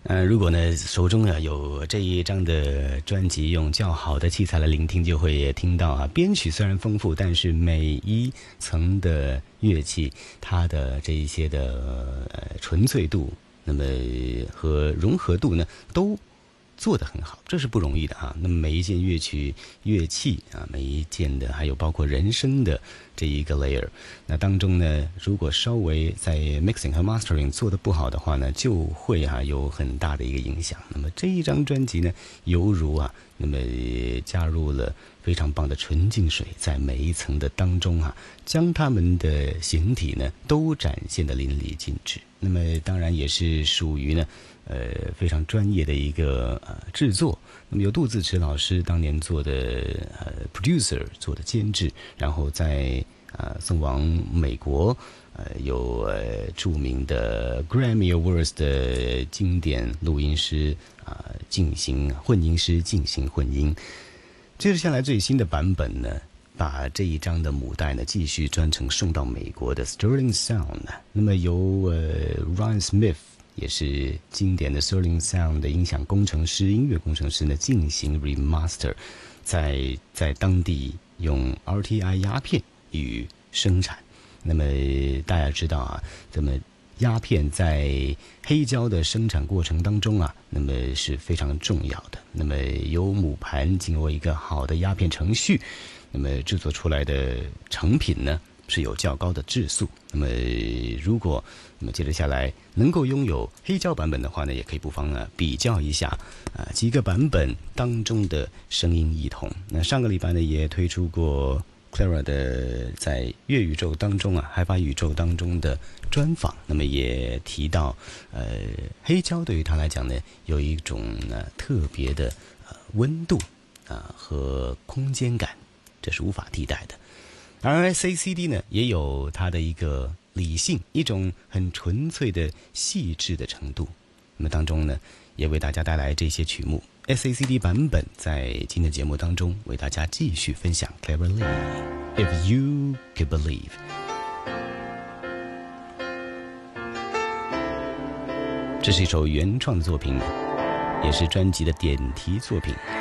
如果呢手中有这一张的专辑，用较好的器材来聆听，就会听到编曲虽然丰富，但是每一层的乐器它的这一些的纯粹度，那么和融合度呢都做得很好，这是不容易的那么每一件乐器每一件的还有包括人声的这一个 layer， 那当中呢如果稍微在 mixing 和 mastering 做得不好的话呢，就会有很大的一个影响。那么这一张专辑呢犹如那么加入了非常棒的纯净水，在每一层的当中将它们的形体呢都展现得淋漓尽致。那么当然也是属于呢非常专业的一个制作。那么由杜自持老师当年做的producer 做的监制，然后在送往美国有著名的 Grammy Awards 的经典录音师进行混音师进行混音。接着下来最新的版本呢，把这一张的母带呢继续专程送到美国的 Sterling Sound， 那么由Ryan Smith 也是经典的 Sterling Sound 的音乐工程师呢进行 remaster， 在当地用 RTI 鸦片与生产。那么大家知道这么鸦片在黑胶的生产过程当中那么是非常重要的。那么由母盘经过一个好的鸦片程序，那么制作出来的成品呢是有较高的质素。那么如果接着下来能够拥有黑胶版本的话呢，也可以不妨比较一下几个版本当中的声音异同。那上个礼拜呢也推出过 Clara 的在乐宇宙当中海法宇宙当中的专访，那么也提到黑胶对于他来讲呢有一种特别的温度和空间感，这是无法替代的。而 SACD 呢也有它的一个理性，一种很纯粹的细致的程度。那么当中呢也为大家带来这些曲目 SACD 版本，在今天的节目当中为大家继续分享 Clara Lee If You Could Believe。 这是一首原创作品，也是专辑的点题作品。